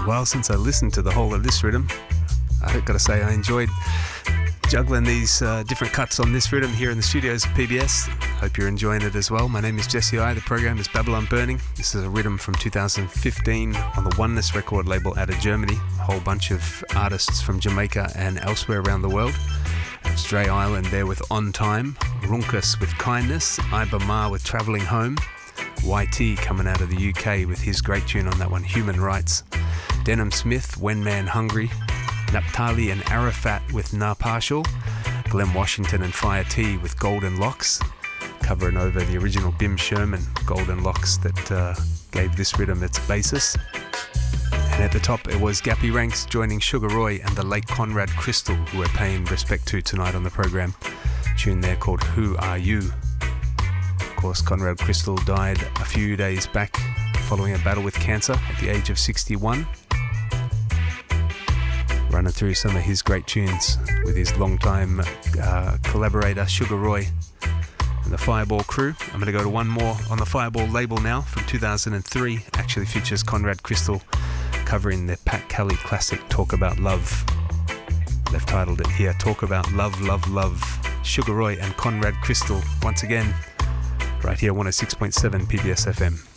a while since I listened to the whole of this rhythm. I've got to say I enjoyed juggling these different cuts on this rhythm here in the studios of PBS. Hope you're enjoying it as well. My name is Jesse I. The program is Babylon Burning. This is a rhythm from 2015 on the Oneness record label out of Germany. A whole bunch of artists from Jamaica and elsewhere around the world. It's Dre Island there with On Time, Runkus with Kindness, Iba Ma with Travelling Home, YT coming out of the UK with his great tune on that one, Human Rights, Denham Smith, When Man Hungry, Naphtali and Arafat with Na Partial, Glenn Washington and Fire T with Golden Locks, covering over the original Bim Sherman Golden Locks that gave this rhythm its basis. And at the top it was Gappy Ranks joining Sugar Roy and the late Conrad Crystal, who we're paying respect to tonight on the program. Tune there called Who Are You? Of course, Conrad Crystal died a few days back following a battle with cancer at the age of 61. Running through some of his great tunes with his longtime collaborator Sugar Roy and the Fireball crew. I'm going to go to one more on the Fireball label now from 2003. Actually features Conrad Crystal covering the Pat Kelly classic Talk About Love. They've titled it here, Talk About Love, Love, Love. Sugar Roy and Conrad Crystal once again, right here 106.7 PBS FM.